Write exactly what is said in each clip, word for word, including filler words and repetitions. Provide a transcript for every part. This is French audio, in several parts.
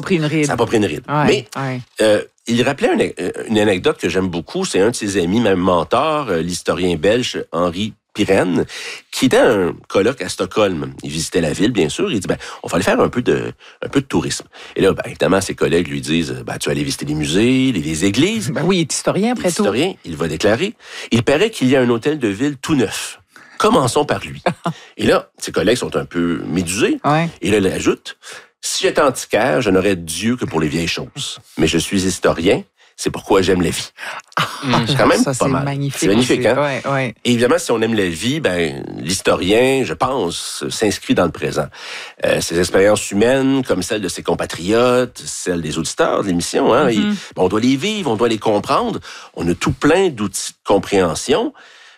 pris une ride. Ça n'a pas pris une ride. Ouais, Mais ouais. Euh, il rappelait une, une anecdote que j'aime beaucoup. C'est un de ses amis, même mentor, euh, l'historien belge Henri Pirenne, qui était à un colloque à Stockholm. Il visitait la ville, bien sûr. Il dit, ben, on va aller faire un peu de, un peu de tourisme. Et là, ben, évidemment, ses collègues lui disent, ben, tu vas aller visiter les musées, les, les églises. Ben oui, il est historien, après tout. Historien, il va déclarer. Il paraît qu'il y a un hôtel de ville tout neuf. Commençons par lui. Et là, ses collègues sont un peu médusés. Ouais. Et là, il ajoute, si j'étais antiquaire, je n'aurais Dieu que pour les vieilles choses. Mais je suis historien, c'est pourquoi j'aime la vie. Ah, c'est quand même ça, pas c'est mal. magnifique. C'est magnifique, hein? Ouais, ouais. Et évidemment, si on aime la vie, ben l'historien, je pense, s'inscrit dans le présent. Euh, ses expériences humaines, comme celles de ses compatriotes, celles des auditeurs de l'émission, hein, Mm-hmm. il, ben, on doit les vivre, on doit les comprendre. On a tout plein d'outils de compréhension.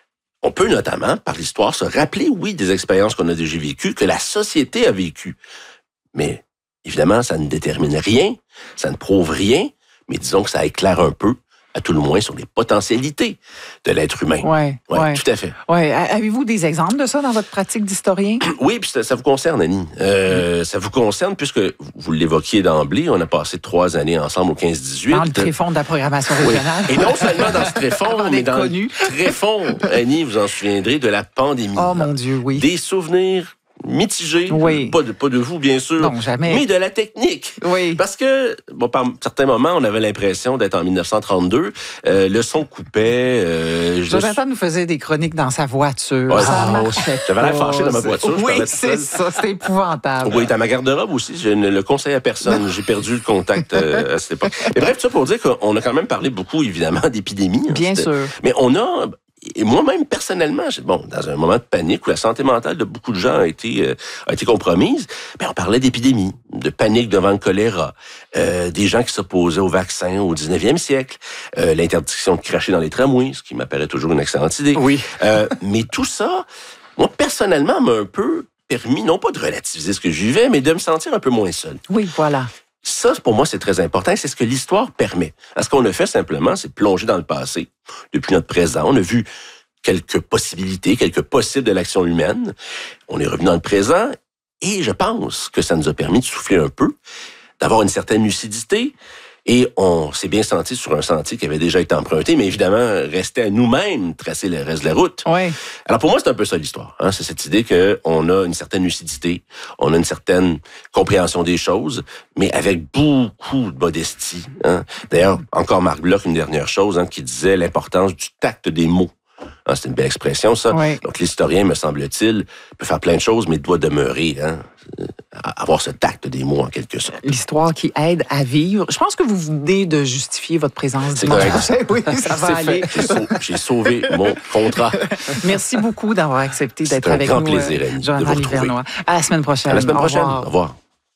On peut notamment, par l'histoire, se rappeler, oui, des expériences qu'on a déjà vécues, que la société a vécues. Mais évidemment, ça ne détermine rien, ça ne prouve rien, mais disons que ça éclaire un peu, à tout le moins, sur les potentialités de l'être humain. Ouais, ouais, ouais. Tout à fait. Ouais. Avez-vous des exemples de ça dans votre pratique d'historien? Oui, puis ça, ça vous concerne, Annie. Euh, mmh. Ça vous concerne, puisque vous l'évoquiez d'emblée, on a passé trois années ensemble au quinze dix-huit. Dans le tréfonds de la programmation régionale. Oui. Et non seulement dans ce tréfonds, mais dans connu. le tréfonds, Annie, vous en souviendrez, de la pandémie. Oh mon Dieu, oui. Des souvenirs mitigé, oui. pas, de, pas de vous, bien sûr, non, jamais. mais de la technique. Oui. Parce que, bon, par certains moments, on avait l'impression d'être en dix-neuf cent trente-deux. Euh, le son coupait. Euh, Jonathan nous faisait des chroniques dans sa voiture. Ouais, ça oh, marchait J'avais l'air fâché dans ma voiture. Oui, c'est ça. C'était épouvantable. Oui, dans ma garde-robe aussi. Je ne le conseille à personne. J'ai perdu le contact euh, à cette époque. Mais bref, tout ça pour dire qu'on a quand même parlé beaucoup, évidemment, d'épidémie. Bien C'était... sûr. Mais on a... Et moi-même, personnellement, bon, dans un moment de panique où la santé mentale de beaucoup de gens a été, euh, a été compromise, ben, on parlait d'épidémie, de panique devant le choléra, euh, des gens qui s'opposaient au vaccin au dix-neuvième siècle, euh, l'interdiction de cracher dans les tramways, ce qui m'apparaît toujours une excellente idée. Oui. Euh, mais tout ça, moi, personnellement, m'a un peu permis, non pas de relativiser ce que je vivais, mais de me sentir un peu moins seul. Oui, voilà. Ça, pour moi, c'est très important. C'est ce que l'histoire permet. Ce qu'on a fait simplement, c'est plonger dans le passé, depuis notre présent. On a vu quelques possibilités, quelques possibles de l'action humaine. On est revenu dans le présent et je pense que ça nous a permis de souffler un peu, d'avoir une certaine lucidité. Et on s'est bien senti sur un sentier qui avait déjà été emprunté, mais évidemment, restait à nous-mêmes tracer le reste de la route. Oui. Alors pour moi, c'est un peu ça l'histoire. Hein? C'est cette idée qu'on a une certaine lucidité, on a une certaine compréhension des choses, mais avec beaucoup de modestie. Hein? D'ailleurs, encore Marc Bloch, une dernière chose, hein, qui disait l'importance du tact des mots. Hein, c'est une belle expression, ça. Oui. Donc, l'historien, me semble-t-il, peut faire plein de choses, mais doit demeurer, hein, avoir ce tact des mots, en quelque sorte. L'histoire qui aide à vivre. Je pense que vous venez de justifier votre présence c'est dimanche. Correct. Oui, ça va c'est aller. J'ai, sau- j'ai sauvé mon contrat. Merci beaucoup d'avoir accepté d'être C'est un avec grand nous, plaisir, Annie, Jonathan de vous retrouver. Livernois. À la semaine prochaine. À la semaine Au prochaine. revoir. Au revoir.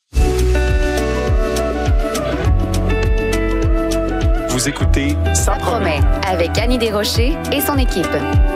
Vous écoutez Ça promet avec Annie Desrochers et son équipe.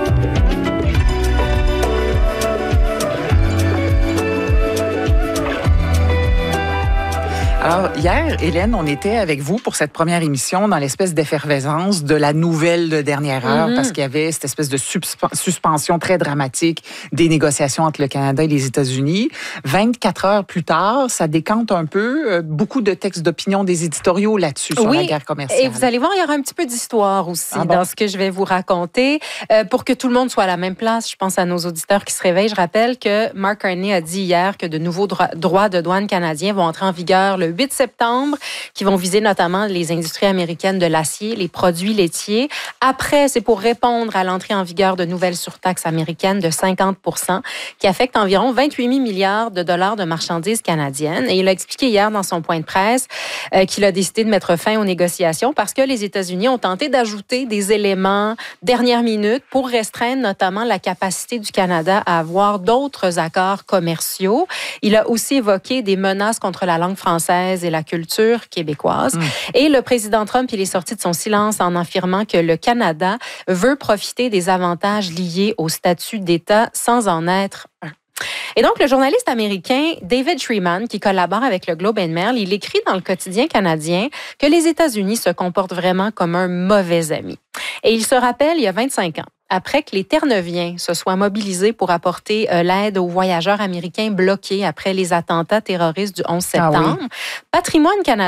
Alors, hier, Hélène, on était avec vous pour cette première émission dans l'espèce d'effervescence de la nouvelle de dernière heure, mm-hmm. parce qu'il y avait cette espèce de susp- suspension très dramatique des négociations entre le Canada et les États-Unis. vingt-quatre heures plus tard, ça décante un peu. Euh, beaucoup de textes d'opinion des éditoriaux là-dessus, sur oui, la guerre commerciale. Et vous allez voir, il y aura un petit peu d'histoire aussi ah bon? dans ce que je vais vous raconter. Euh, pour que tout le monde soit à la même place, je pense à nos auditeurs qui se réveillent. Je rappelle que Mark Carney a dit hier que de nouveaux droits, droits de douane canadiens vont entrer en vigueur le huit septembre, qui vont viser notamment les industries américaines de l'acier, les produits laitiers. Après, c'est pour répondre à l'entrée en vigueur de nouvelles surtaxes américaines de cinquante pour cent qui affectent environ vingt-huit mille milliards de dollars de marchandises canadiennes. Et il a expliqué hier dans son point de presse euh, qu'il a décidé de mettre fin aux négociations parce que les États-Unis ont tenté d'ajouter des éléments dernière minute pour restreindre notamment la capacité du Canada à avoir d'autres accords commerciaux. Il a aussi évoqué des menaces contre la langue française et la culture québécoise. Mmh. Et le président Trump, il est sorti de son silence en affirmant que le Canada veut profiter des avantages liés au statut d'État sans en être un. Et donc, le journaliste américain David Shrieman, qui collabore avec le Globe and Mail, il écrit dans le quotidien canadien que les États-Unis se comportent vraiment comme un mauvais ami. Et il se rappelle, il y a vingt-cinq ans, après que les Terre-Neuviens se soient mobilisés pour apporter euh, l'aide aux voyageurs américains bloqués après les attentats terroristes du onze septembre, ah oui. Patrimoine canadien